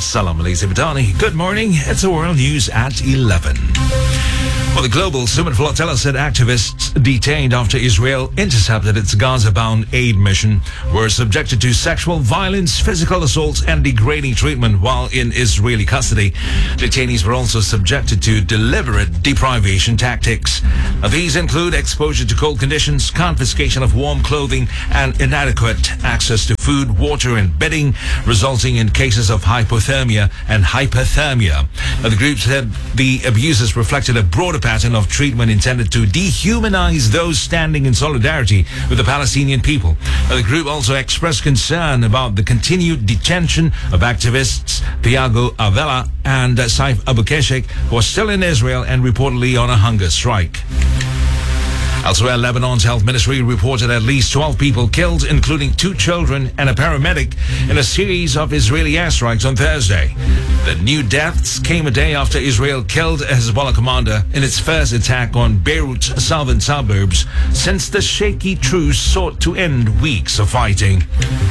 Salam alaikum Badani. Good morning. It's the World News at 11. Well, the Global Summit Flotilla said activists detained after Israel intercepted its Gaza-bound aid mission were subjected to sexual violence, physical assaults, and degrading treatment while in Israeli custody. Detainees were also subjected to deliberate deprivation tactics. Now, these include exposure to cold conditions, confiscation of warm clothing, and inadequate access to food, water, and bedding, resulting in cases of hypothermia and hyperthermia. Now, the group said the abuses reflected a broader pattern of treatment intended to dehumanize those standing in solidarity with the Palestinian people. The group also expressed concern about the continued detention of activists Thiago Avella and Saif Abukeshek, who are still in Israel and reportedly on a hunger strike. Elsewhere, Lebanon's health ministry reported at least 12 people killed, including 2 children and a paramedic, in a series of Israeli airstrikes on Thursday. The new deaths came a day after Israel killed a Hezbollah commander in its first attack on Beirut's southern suburbs since the shaky truce sought to end weeks of fighting.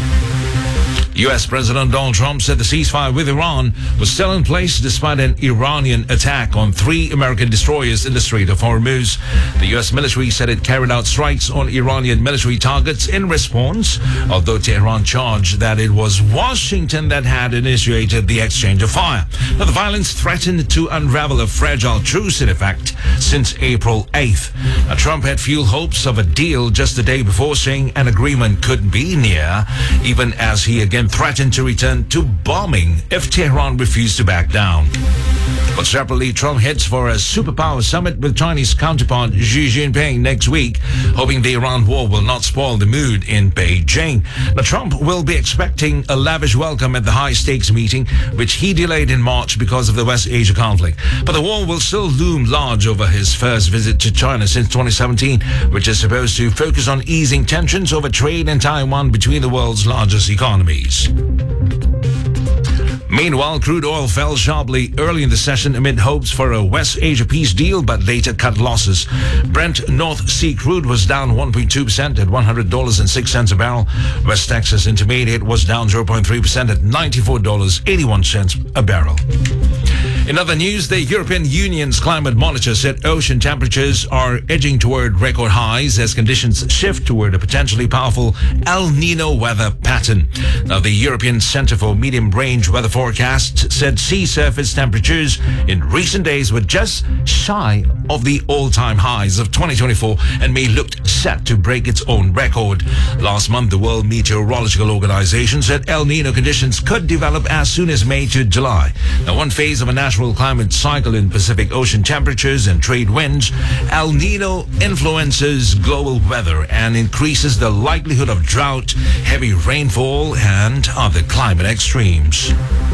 U.S. President Donald Trump said the ceasefire with Iran was still in place despite an Iranian attack on 3 American destroyers in the Strait of Hormuz. The U.S. military said it carried out strikes on Iranian military targets in response, although Tehran charged that it was Washington that had initiated the exchange of fire. Now, the violence threatened to unravel a fragile truce in effect since April 8th. Now, Trump had fueled hopes of a deal just the day before, saying an agreement could be near, even as he again threatened to return to bombing if Tehran refused to back down. But separately, Trump heads for a superpower summit with Chinese counterpart Xi Jinping next week, hoping the Iran war will not spoil the mood in Beijing. Now, Trump will be expecting a lavish welcome at the high-stakes meeting, which he delayed in March because of the West Asia conflict. But the war will still loom large over his first visit to China since 2017, which is supposed to focus on easing tensions over trade in Taiwan between the world's largest economies. Meanwhile, crude oil fell sharply early in the session amid hopes for a West Asia peace deal, but later cut losses. Brent North Sea crude was down 1.2% at $100.06 a barrel. West Texas Intermediate was down 0.3% at $94.81 a barrel. In other news, the European Union's climate monitor said ocean temperatures are edging toward record highs as conditions shift toward a potentially powerful El Nino weather pattern. Now, the European Center for Medium-Range Weather Forecast said sea surface temperatures in recent days were just shy of the all-time highs of 2024 and may look set to break its own record. Last month, the World Meteorological Organization said El Nino conditions could develop as soon as May to July. Now, one phase of a natural climate cycle in Pacific Ocean temperatures and trade winds, El Nino influences global weather and increases the likelihood of drought, heavy rainfall, and other climate extremes.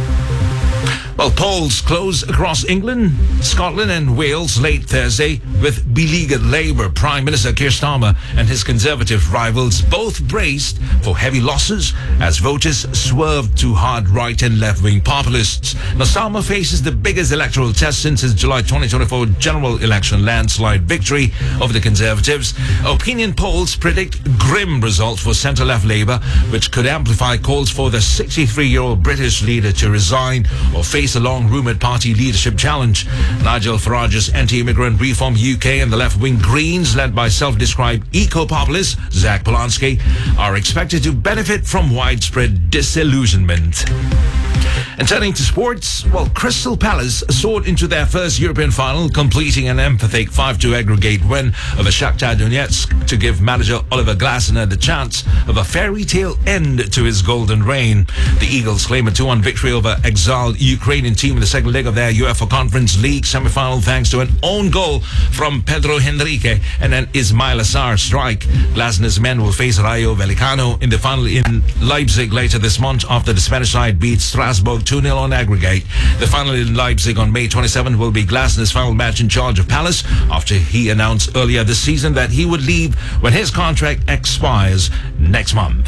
Well, polls closed across England, Scotland and Wales late Thursday, with beleaguered Labour Prime Minister Keir Starmer and his Conservative rivals both braced for heavy losses as voters swerved to hard right and left-wing populists. Now, Starmer faces the biggest electoral test since his July 2024 general election landslide victory over the Conservatives. Opinion polls predict grim results for centre-left Labour, which could amplify calls for the 63-year-old British leader to resign or face a long-rumoured party leadership challenge. Nigel Farage's anti-immigrant Reform UK and the left-wing Greens, led by self-described eco-populist Zach Polanski, are expected to benefit from widespread disillusionment. And turning to sports, well, Crystal Palace soared into their first European final, completing an emphatic 5-2 aggregate win over Shakhtar Donetsk to give manager Oliver Glasner the chance of a fairy tale end to his golden reign. The Eagles claim a 2-1 victory over exiled Ukrainian team in the second leg of their UEFA Conference League semi-final thanks to an own goal from Pedro Henrique and an Ismail Assar strike. Glasner's men will face Rayo Vallecano in the final in Leipzig later this month after the Spanish side beats Strasbourg 2-0 on aggregate. The final in Leipzig on May 27 will be Glasner's final match in charge of Palace after he announced earlier this season that he would leave when his contract expires next month.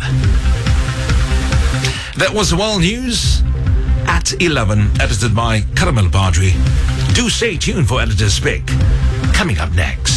That was the World News at 11, edited by Karamel Badri. Do stay tuned for Editor's Pick, coming up next.